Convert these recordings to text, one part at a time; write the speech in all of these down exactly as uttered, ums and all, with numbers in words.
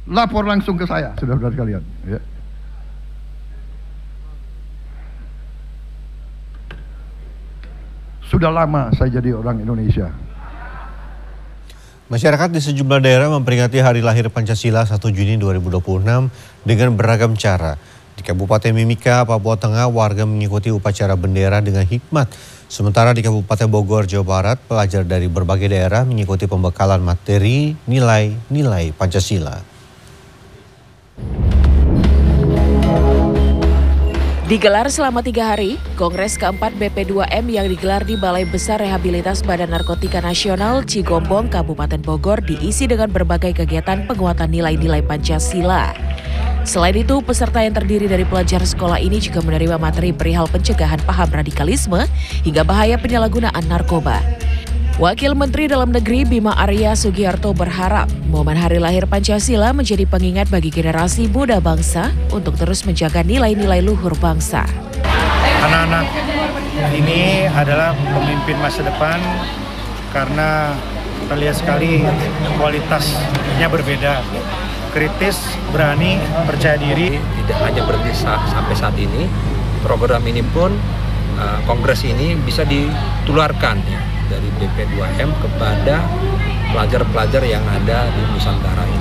lapor langsung ke saya, saudara-saudara sekalian. Ya. Sudah lama saya jadi orang Indonesia. Masyarakat di sejumlah daerah memperingati hari lahir Pancasila satu Juni dua ribu dua puluh enam dengan beragam cara. Di Kabupaten Mimika, Papua Tengah, warga mengikuti upacara bendera dengan hikmat. Sementara di Kabupaten Bogor, Jawa Barat, pelajar dari berbagai daerah mengikuti pembekalan materi nilai-nilai Pancasila. Digelar selama tiga hari, Kongres keempat B P dua M yang digelar di Balai Besar Rehabilitas Badan Narkotika Nasional Cigombong, Kabupaten Bogor diisi dengan berbagai kegiatan penguatan nilai-nilai Pancasila. Selain itu, peserta yang terdiri dari pelajar sekolah ini juga menerima materi perihal pencegahan paham radikalisme hingga bahaya penyalahgunaan narkoba. Wakil Menteri Dalam Negeri Bima Arya Sugiarto berharap momen hari lahir Pancasila menjadi pengingat bagi generasi muda bangsa untuk terus menjaga nilai-nilai luhur bangsa. Anak-anak ini adalah pemimpin masa depan karena terlihat sekali kualitasnya berbeda. Kritis, berani, percaya diri. Tidak hanya berhenti sampai saat ini, program ini pun, uh, kongres ini bisa ditularkan ya, dari B P dua M kepada pelajar-pelajar yang ada di Nusantara ini.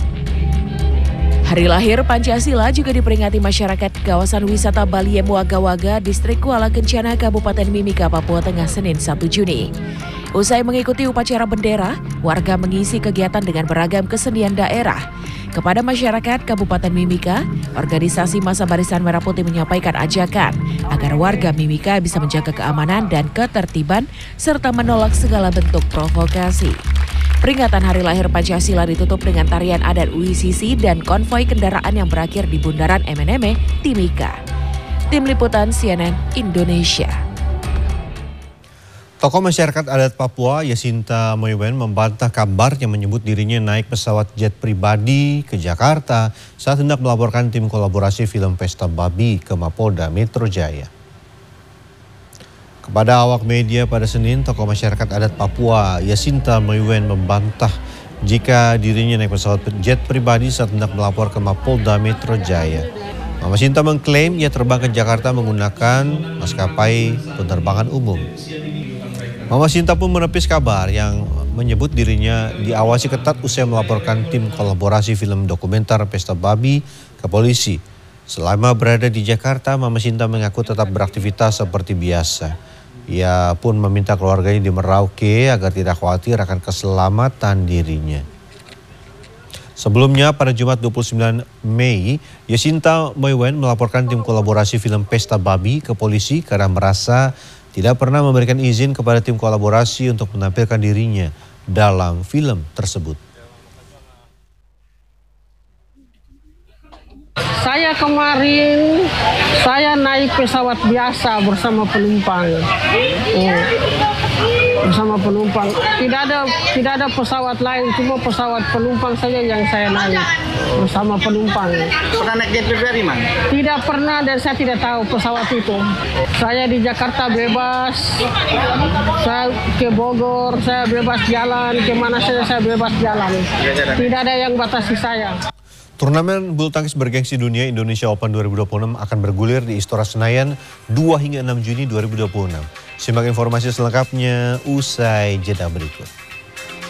Hari lahir Pancasila juga diperingati masyarakat kawasan wisata Baliem Waga-Waga, Distrik Kuala Kencana, Kabupaten Mimika, Papua Tengah, Senin satu Juni. Usai mengikuti upacara bendera, warga mengisi kegiatan dengan beragam kesenian daerah. Kepada masyarakat Kabupaten Mimika, organisasi Masa Barisan Merah Putih menyampaikan ajakan agar warga Mimika bisa menjaga keamanan dan ketertiban serta menolak segala bentuk provokasi. Peringatan Hari Lahir Pancasila ditutup dengan tarian adat U I C C dan konvoi kendaraan yang berakhir di Bundaran M N M E, Timika. Tim Liputan C N N Indonesia. Tokoh masyarakat adat Papua, Yasinta Moiwen, membantah kabar yang menyebut dirinya naik pesawat jet pribadi ke Jakarta saat hendak melaporkan tim kolaborasi film Pesta Babi ke Mapolda Metro Jaya. Kepada awak media pada Senin, tokoh masyarakat adat Papua, Yasinta Moiwen, membantah jika dirinya naik pesawat jet pribadi saat hendak melapor ke Mapolda Metro Jaya. Mama Sinta mengklaim ia terbang ke Jakarta menggunakan maskapai penerbangan umum. Mama Sinta pun menepis kabar yang menyebut dirinya diawasi ketat usai melaporkan tim kolaborasi film dokumenter Pesta Babi ke polisi. Selama berada di Jakarta, Mama Sinta mengaku tetap beraktivitas seperti biasa. Ia pun meminta keluarganya di Merauke agar tidak khawatir akan keselamatan dirinya. Sebelumnya pada Jumat dua puluh sembilan Mei, Yasinta Moiwen melaporkan tim kolaborasi film Pesta Babi ke polisi karena merasa tidak pernah memberikan izin kepada tim kolaborasi untuk menampilkan dirinya dalam film tersebut. Saya kemarin, saya naik pesawat biasa bersama penumpang. Hmm. Bersama penumpang. Tidak ada tidak ada pesawat lain, cuma pesawat penumpang saja yang saya naik bersama penumpang. Pernah naik jet pribadi, Man? Tidak pernah dan saya tidak tahu pesawat itu. Saya di Jakarta bebas, saya ke Bogor, saya bebas jalan, kemana saja saya bebas jalan. Tidak ada yang batasi saya. Turnamen bulu tangkis bergengsi dunia Indonesia Open dua ribu dua puluh enam akan bergulir di Istora Senayan dua hingga enam Juni dua ribu dua puluh enam. Simak informasi selengkapnya usai jeda berikut.